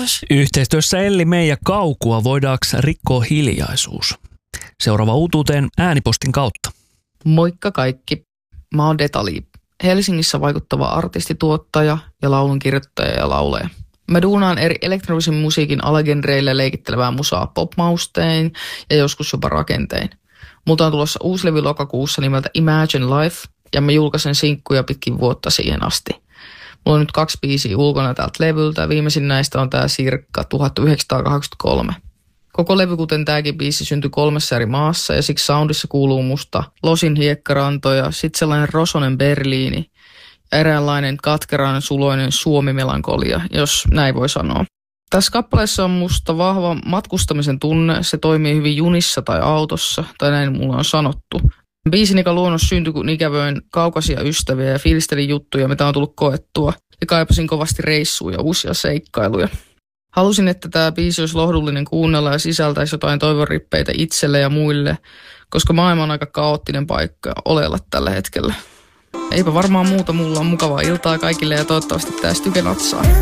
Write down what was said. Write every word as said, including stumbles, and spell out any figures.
Yhteistyössä Elli May ja Kaukua voidaanko rikkoa hiljaisuus? Seuraava uutuuteen äänipostin kautta. Moikka kaikki. Mä oon Detali. Helsingissä vaikuttava artistituottaja ja laulunkirjoittaja ja lauleja. Mä duunaan eri elektronisen musiikin alagenreille leikittelevää musaa popmaustein ja joskus jopa rakentein. Multa on tulossa uusi levy lokakuussa nimeltä Imagine Life ja mä julkaisen sinkkuja pitkin vuotta siihen asti. Mulla on nyt kaksi biisiä ulkona täältä levyltä. Viimeisin näistä on tää Sirkka tuhatyhdeksänsataakahdeksankymmentäkolme. Koko levy, kuten tääkin biisi, syntyi kolmessa eri maassa ja siksi soundissa kuuluu musta Losin hiekkarantoja, sit sellainen rosonen Berliini ja eräänlainen katkeran suloinen Suomi-melankolia, jos näin voi sanoa. Tässä kappaleessa on musta vahva matkustamisen tunne, se toimii hyvin junissa tai autossa, tai näin mulla on sanottu. Biisin ikä luonnos syntyi, kun ikävöin kaukaisia ystäviä ja fiilistelin juttuja, mitä on tullut koettua, ja kaipasin kovasti reissuja ja uusia seikkailuja. Halusin, että tämä biisi olisi lohdullinen kuunnella ja sisältäisi jotain toivonrippeitä itselle ja muille, koska maailma on aika kaoottinen paikka olella tällä hetkellä. Eipä varmaan muuta, mulla on mukavaa iltaa kaikille ja toivottavasti tää styke natsaa.